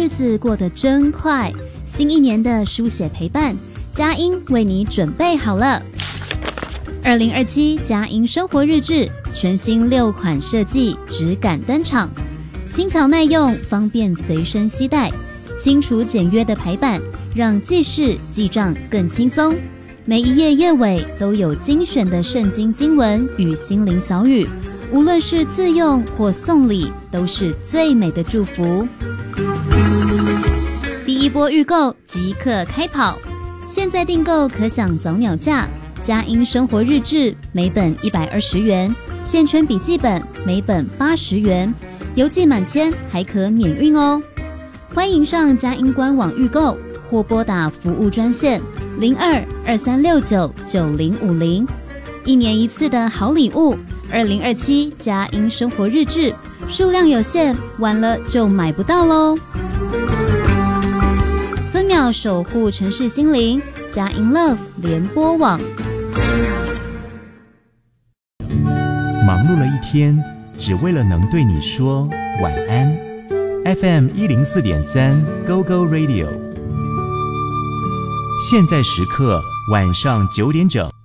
日子过得真快，新一年的书写陪伴，佳音为你准备好了。2027佳音生活日志全新6款设计质感登场，轻巧耐用，方便随身携带，清楚简约的排版让记事记账更轻松。每一页页尾都有精选的圣经经文与心灵小语，无论是自用或送礼，都是最美的祝福。第一波预购即刻开跑，现在订购可享早鸟价。佳音生活日志每本120元，线圈笔记本每本80元，邮寄满千还可免运哦。欢迎上佳音官网预购，或拨打服务专线02-2369-9050。一年一次的好礼物，2027佳音生活日志，数量有限，晚了就买不到咯。分秒守护城市心灵，佳音 Love 联播网。 忙碌了一天，只为了能对你说晚安。FM 104.3 Go Go Radio， 现在时刻晚上9点整。